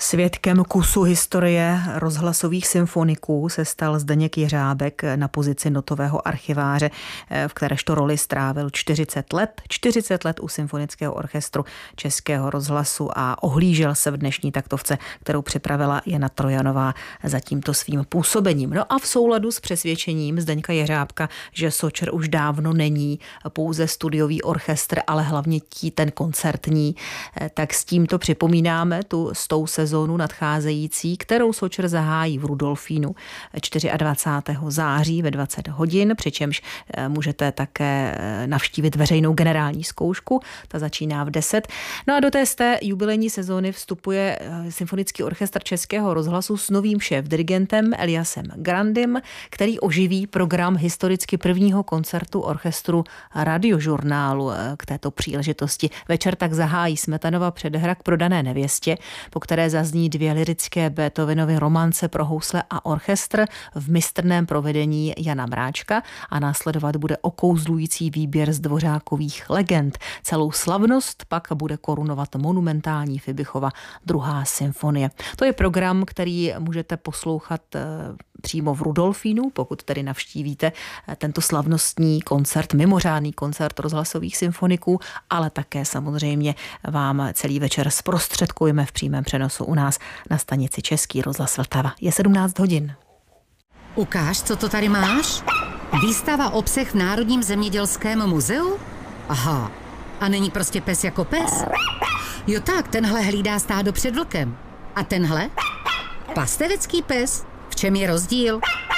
Svědkem kusu historie rozhlasových symfoniků se stal Zdeněk Jeřábek na pozici notového archiváře, v kteréžto roli strávil 40 let. 40 let u Symfonického orchestru Českého rozhlasu a ohlížel se v dnešní taktovce, kterou připravila Jana Trojanová za tímto svým působením. No a v souladu s přesvědčením Zdeňka Jeřábka, že Sočer už dávno není pouze studiový orchestr, ale hlavně ten koncertní, tak s tímto připomínáme tu 100. sezónu nadcházející, kterou Sočer zahájí v Rudolfínu 24. září ve 20 hodin, přičemž můžete také navštívit veřejnou generální zkoušku, ta začíná v 10. No a do té jubilejní sezóny vstupuje Symfonický orchestr Českého rozhlasu s novým šéfdirigentem Eliasem Grandym, který oživí program historicky prvního koncertu orchestru Radiožurnálu k této příležitosti. Večer tak zahájí Smetanova předhra k Prodané nevěstě, po které zazní 2 lyrické Beethovenovy romance pro housle a orchestr v mistrném provedení Jana Mráčka a následovat bude okouzlující výběr z Dvořákových legend. Celou slavnost pak bude korunovat monumentální Fibichova 2. symfonie. To je program, který můžete poslouchat přímo v Rudolfínu, pokud tedy navštívíte tento slavnostní koncert, mimořádný koncert rozhlasových symfoniků, ale také samozřejmě vám celý večer zprostředkujeme v přímém přenosu u nás na stanici Český rozhlas Vltava. Je 17 hodin. Ukáž, co to tady máš? Výstava o psech v Národním zemědělském muzeu? Aha, a není prostě pes jako pes? Jo tak, tenhle hlídá stádo před vlkem. A tenhle? Pastevecký pes? V čem je rozdíl?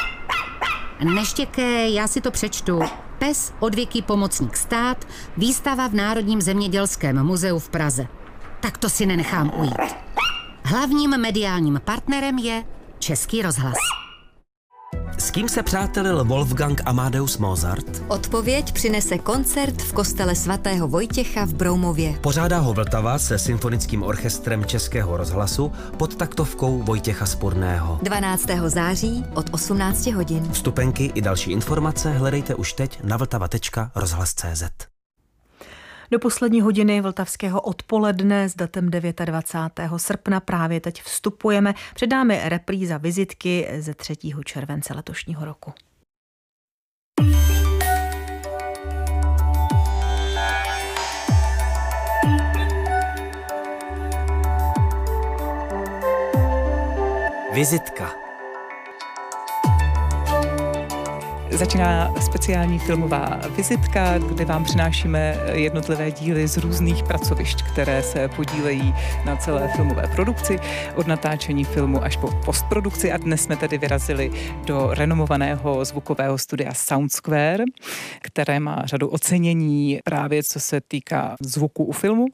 Neštěkej, já si to přečtu. Pes, odvěký pomocník stát, výstava v Národním zemědělském muzeu v Praze. Tak to si nenechám ujít. Hlavním mediálním partnerem je Český rozhlas. S kým se přátelil Wolfgang Amadeus Mozart? Odpověď přinese koncert v kostele svatého Vojtěcha v Broumově. Pořádá ho Vltava se Symfonickým orchestrem Českého rozhlasu pod taktovkou Vojtěcha Spurného. 12. září od 18 hodin. Vstupenky i další informace hledejte už teď na vltava.rozhlas.cz. Do poslední hodiny vltavského odpoledne s datem 29. srpna právě teď vstupujeme. Předáme repríza vizitky ze 3. července letošního roku. Vizitka. Začíná speciální filmová vizitka, kde vám přinášíme jednotlivé díly z různých pracovišť, které se podílejí na celé filmové produkci, od natáčení filmu až po postprodukci. A dnes jsme tedy vyrazili do renomovaného zvukového studia Soundsquare, které má řadu ocenění právě co se týká zvuku u filmu.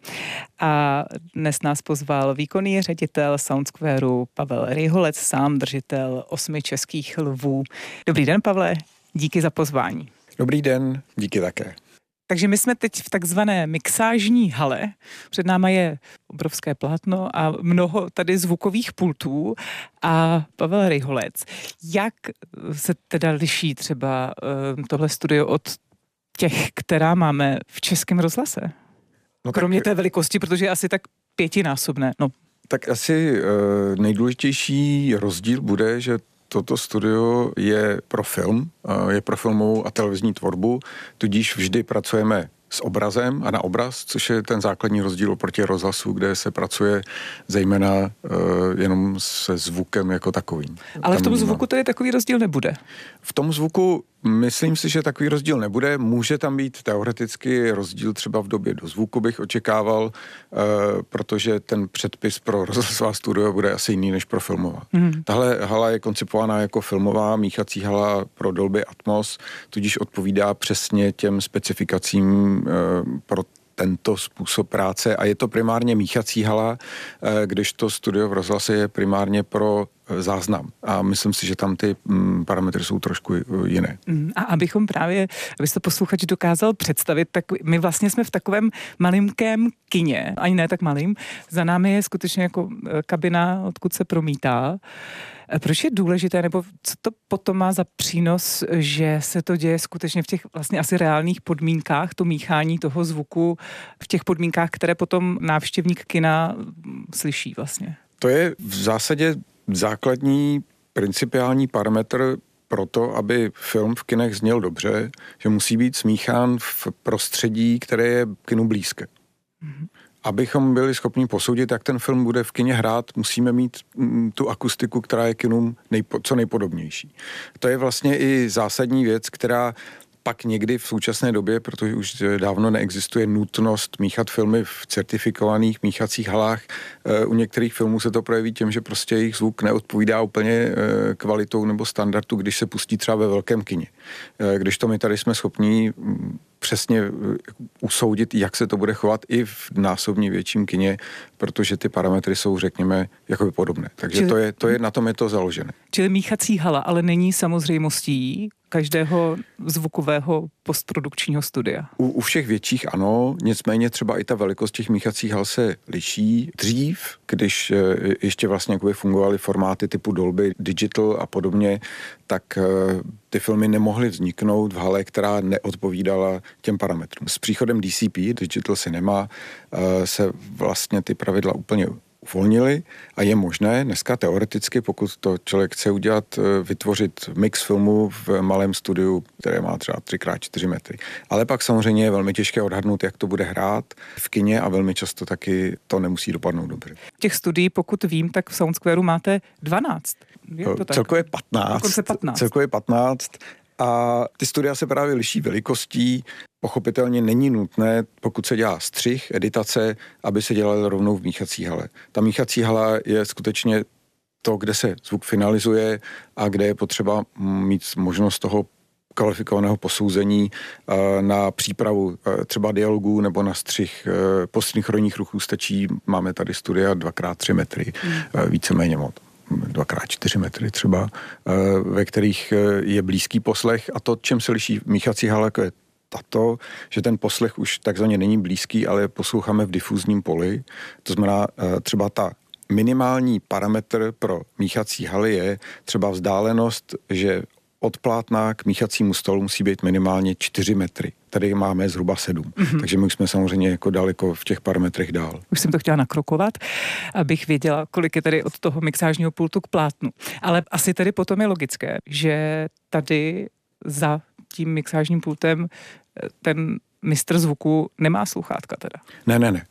A dnes nás pozval výkonný ředitel Soundsquareu Pavel Ryholec, sám držitel 8 českých lvů. Dobrý den, Pavle. Díky za pozvání. Dobrý den, díky také. Takže my jsme teď v takzvané mixážní hale. Před náma je obrovské plátno a mnoho tady zvukových pultů. A Pavel Ryholec, jak se teda liší třeba tohle studio od těch, která máme v Českém rozhlase? No kromě té velikosti, protože je asi tak 5násobné. No. Tak asi nejdůležitější rozdíl bude, že toto studio je pro film, je pro filmovou a televizní tvorbu, tudíž vždy pracujeme s obrazem a na obraz, což je ten základní rozdíl oproti rozhlasu, kde se pracuje zejména jenom se zvukem jako takovým. Ale v tom zvuku tedy takový rozdíl nebude? V tom zvuku myslím si, že takový rozdíl nebude. Může tam být teoreticky rozdíl třeba v době dozvuku, bych očekával, protože ten předpis pro rozhlasová studia bude asi jiný než pro filmová. Tahle hala je koncipovaná jako filmová míchací hala pro Dolby Atmos, tudíž odpovídá přesně těm specifikacím pro tento způsob práce a je to primárně míchací hala, kdežto studio v rozhlase je primárně pro záznam. A myslím si, že tam ty parametry jsou trošku jiné. A abychom právě, aby se to posluchač dokázal představit, tak my vlastně jsme v takovém malinkém kině, ani ne tak malým. Za námi je skutečně jako kabina, odkud se promítá. Proč je důležité, nebo co to potom má za přínos, že se to děje skutečně v těch vlastně asi reálných podmínkách, to míchání toho zvuku v těch podmínkách, které potom návštěvník kina slyší vlastně? To je v zásadě základní principiální parametr pro to, aby film v kinech zněl dobře, že musí být smíchán v prostředí, které je kinu blízké. Abychom byli schopni posoudit, jak ten film bude v kině hrát, musíme mít tu akustiku, která je kinům co nejpodobnější. To je vlastně i zásadní věc, která pak někdy v současné době, protože už dávno neexistuje nutnost míchat filmy v certifikovaných míchacích halách. U některých filmů se to projeví tím, že prostě jejich zvuk neodpovídá úplně kvalitou nebo standardu, když se pustí třeba ve velkém kině. Když to my tady jsme schopní přesně usoudit, jak se to bude chovat i v násobně větším kině, protože ty parametry jsou, řekněme, jakoby podobné. Takže to je na tom je to založené. Čili míchací hala, ale není samozřejmostí každého zvukového postprodukčního studia. U všech větších ano, nicméně třeba i ta velikost těch míchacích hal se liší. Dřív, když ještě vlastně fungovaly formáty typu Dolby Digital a podobně, tak ty filmy nemohly vzniknout v hale, která neodpovídala těm parametrům. S příchodem DCP, Digital Cinema, se vlastně ty pravidla úplně uvolnili a je možné dneska teoreticky, pokud to člověk chce udělat, vytvořit mix filmu v malém studiu, které má třeba 3x4 metry. Ale pak samozřejmě je velmi těžké odhadnout, jak to bude hrát v kině a velmi často taky to nemusí dopadnout dobře. Těch studií, pokud vím, tak v Soundsquareu máte 12. Celkově 15. Celkově 15. A ty studia se právě liší velikostí. Pochopitelně není nutné, pokud se dělá střih, editace, aby se dělal rovnou v míchací hale. Ta míchací hala je skutečně to, kde se zvuk finalizuje a kde je potřeba mít možnost toho kvalifikovaného posouzení na přípravu třeba dialogů nebo na střih postsynchronních ruchů stačí. Máme tady studia 2x3 metry, víceméně moc. 2x4 metry třeba, ve kterých je blízký poslech a to, čem se liší míchací hala, je tato, že ten poslech už takzvaně není blízký, ale posloucháme v difuzním poli. To znamená třeba ta minimální parametr pro míchací haly je třeba vzdálenost, že od plátna k míchacímu stolu musí být minimálně 4 metry. Tady máme zhruba 7. Takže my jsme samozřejmě jako daleko v těch parametrech dál. Už jsem to chtěla nakrokovat, abych věděla, kolik je tady od toho mixážního pultu k plátnu. Ale asi tady potom je logické, že tady za tím mixážním pultem ten mistr zvuku nemá sluchátka teda. Ne.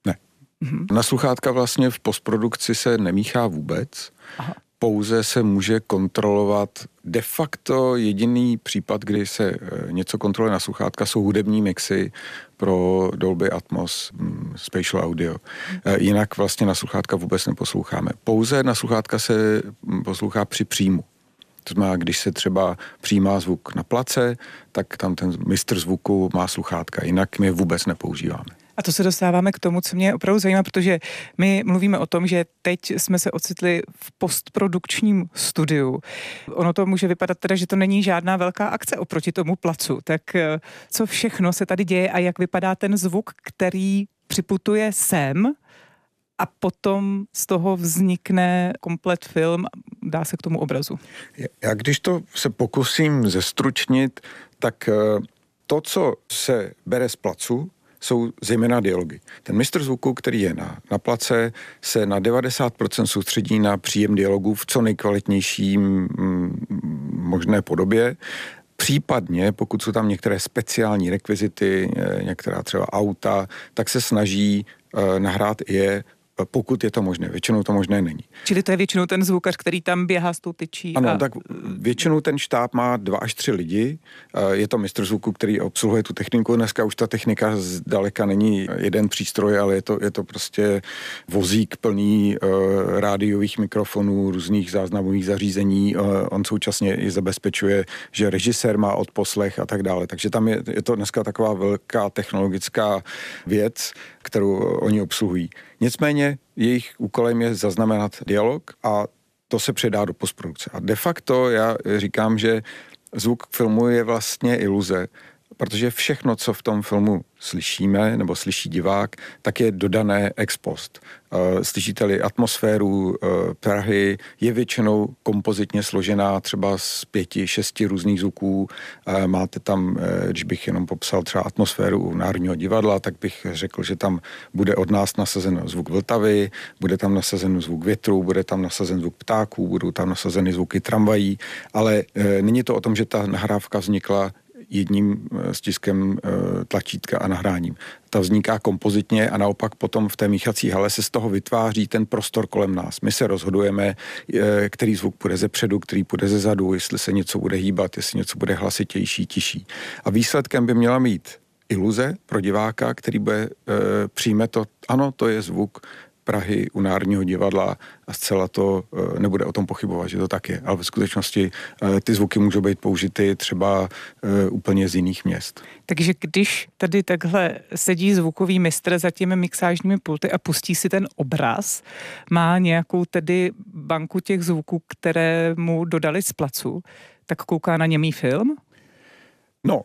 Na sluchátka vlastně v postprodukci se nemíchá vůbec. Aha. Pouze se může kontrolovat de facto jediný případ, kdy se něco kontroluje na sluchátka, jsou hudební mixy pro Dolby Atmos, Spatial Audio. Jinak vlastně na sluchátka vůbec neposloucháme. Pouze na sluchátka se poslouchá při příjmu. To znamená, když se třeba přijímá zvuk na place, tak tam ten mistr zvuku má sluchátka, jinak my je vůbec nepoužíváme. A to se dostáváme k tomu, co mě opravdu zajímá, protože my mluvíme o tom, že teď jsme se ocitli v postprodukčním studiu. Ono to může vypadat teda, že to není žádná velká akce oproti tomu placu. Tak co všechno se tady děje a jak vypadá ten zvuk, který připutuje sem a potom z toho vznikne komplet film, dá se k tomu obrazu? Já když to se pokusím zestručnit, tak to, co se bere z placu, jsou zejména dialogy. Ten mistr zvuku, který je na place, se na 90% soustředí na příjem dialogů v co nejkvalitnějším možné podobě. Případně, pokud jsou tam některé speciální rekvizity, některá třeba auta, tak se snaží nahrát je, pokud je to možné. Většinou to možné není. Čili to je většinou ten zvukař, který tam běhá s tou tyčí? Ano, tak většinou ten štáb má 2 až 3 lidi. Je to mistr zvuku, který obsluhuje tu techniku. Dneska už ta technika zdaleka není jeden přístroj, ale je to prostě vozík plný rádiových mikrofonů, různých záznamových zařízení. On současně i zabezpečuje, že režisér má odposlech a tak dále. Takže tam je to dneska taková velká technologická věc, kterou oni obsluhují. Nicméně jejich úkolem je zaznamenat dialog a to se předá do postprodukce. A de facto já říkám, že zvuk filmu je vlastně iluze, protože všechno, co v tom filmu slyšíme, nebo slyší divák, tak je dodané ex post. Slyšíte-li atmosféru Prahy, je většinou kompozitně složená třeba z 5-6 různých zvuků. Máte tam, když bych jenom popsal třeba atmosféru Národního divadla, tak bych řekl, že tam bude od nás nasazen zvuk Vltavy, bude tam nasazen zvuk větru, bude tam nasazen zvuk ptáků, budou tam nasazeny zvuky tramvají, ale není to o tom, že ta nahrávka vznikla jedním stiskem tlačítka a nahráním. Ta vzniká kompozitně a naopak potom v té míchací hale se z toho vytváří ten prostor kolem nás. My se rozhodujeme, který zvuk půjde ze předu, který půjde ze zadu, jestli se něco bude hýbat, jestli něco bude hlasitější, tiší. A výsledkem by měla mít iluze pro diváka, který přijme to, ano, to je zvuk Prahy u Národního divadla a zcela to nebude o tom pochybovat, že to tak je. Ale v skutečnosti ty zvuky můžou být použity třeba úplně z jiných měst. Takže když tady takhle sedí zvukový mistr za těmi mixážními pulty a pustí si ten obraz, má nějakou tedy banku těch zvuků, které mu dodali z placu, tak kouká na němý film? No,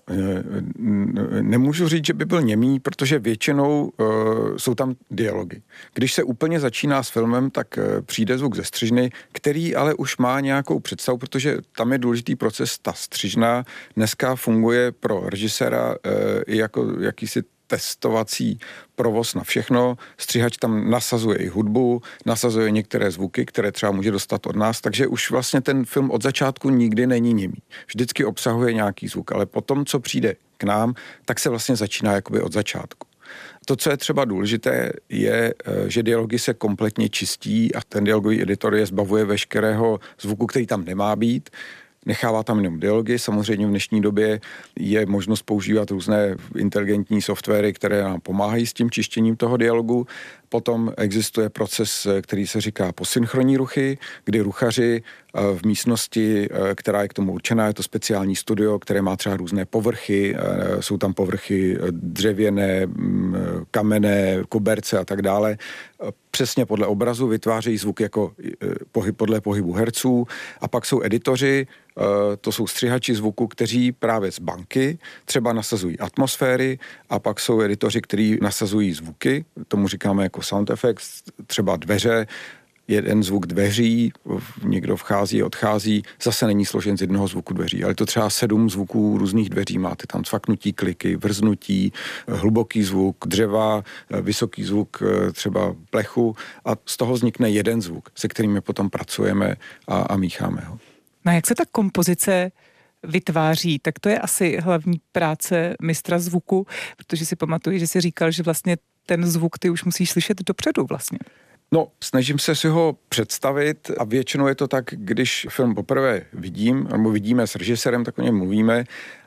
nemůžu říct, že by byl němý, protože většinou jsou tam dialogy. Když se úplně začíná s filmem, tak přijde zvuk ze střižny, který ale už má nějakou představu, protože tam je důležitý proces, ta střižna dneska funguje pro režiséra jako jakýsi testovací provoz na všechno. Střihač tam nasazuje i hudbu, nasazuje některé zvuky, které třeba může dostat od nás, takže už vlastně ten film od začátku nikdy není němý. Vždycky obsahuje nějaký zvuk, ale potom, co přijde k nám, tak se vlastně začíná jakoby od začátku. To, co je třeba důležité, je, že dialogy se kompletně čistí a ten dialogový editor je zbavuje veškerého zvuku, který tam nemá být. Nechává tam jenom dialogy. Samozřejmě v dnešní době je možnost používat různé inteligentní softwary, které nám pomáhají s tím čištěním toho dialogu. Potom existuje proces, který se říká posynchronní ruchy, kdy ruchaři v místnosti, která je k tomu určená, je to speciální studio, které má třeba různé povrchy, jsou tam povrchy dřevěné, kamenné, koberce a tak dále. Přesně podle obrazu vytvářejí zvuk jako podle pohybu herců a pak jsou editoři, to jsou střihači zvuku, kteří právě z banky třeba nasazují atmosféry a pak jsou editoři, kteří nasazují zvuky, tomu říkáme jako sound effects, třeba dveře, jeden zvuk dveří, někdo vchází, odchází, zase není složen z jednoho zvuku dveří, ale to třeba 7 zvuků různých dveří, máte tam cvaknutí kliky, vrznutí, hluboký zvuk dřeva, vysoký zvuk třeba plechu a z toho vznikne jeden zvuk, se kterými potom pracujeme a mícháme ho. No jak se ta kompozice vytváří, tak to je asi hlavní práce mistra zvuku, protože si pamatuju, že jsi říkal, že vlastně ten zvuk ty už musíš slyšet dopředu vlastně. No, snažím se si ho představit a většinou je to tak, když film poprvé vidím, nebo vidíme s režisérem, tak o něm mluvíme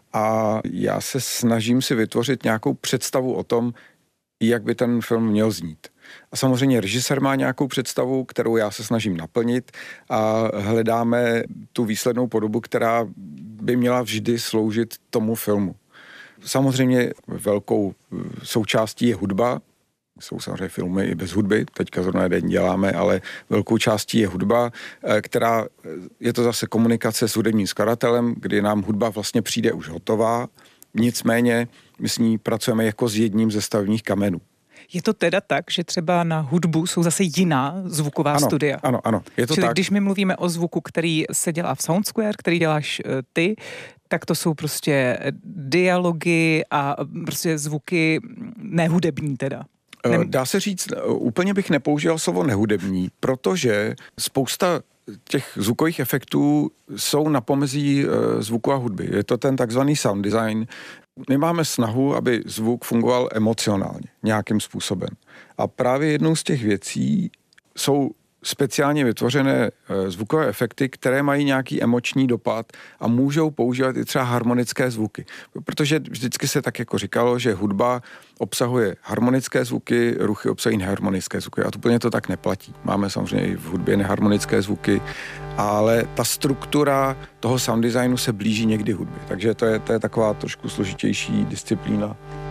a já se snažím si vytvořit nějakou představu o tom, jak by ten film měl znít. A samozřejmě režisér má nějakou představu, kterou já se snažím naplnit a hledáme tu výslednou podobu, která by měla vždy sloužit tomu filmu. Samozřejmě velkou součástí je hudba, jsou samozřejmě filmy i bez hudby, teďka zrovna jeden děláme, ale velkou částí je hudba, která je to zase komunikace s hudebním skladatelem, kdy nám hudba vlastně přijde už hotová, nicméně my s ní pracujeme jako s jedním ze stavebních kamenů. Je to teda tak, že třeba na hudbu jsou zase jiná zvuková studia? Ano, je to Čili tak. Když my mluvíme o zvuku, který se dělá v Sound Square, který děláš ty, tak to jsou prostě dialogy a prostě zvuky nehudební teda. Dá se říct, úplně bych nepoužil slovo nehudební, protože spousta těch zvukových efektů jsou na pomezí zvuku a hudby. Je to ten takzvaný sound design. My máme snahu, aby zvuk fungoval emocionálně, nějakým způsobem. A právě jednou z těch věcí jsou speciálně vytvořené zvukové efekty, které mají nějaký emoční dopad a můžou používat i třeba harmonické zvuky. Protože vždycky se tak jako říkalo, že hudba obsahuje harmonické zvuky, ruchy obsahují neharmonické zvuky a úplně to tak neplatí. Máme samozřejmě i v hudbě neharmonické zvuky, ale ta struktura toho sound designu se blíží někdy hudbě. Takže to je taková trošku složitější disciplína.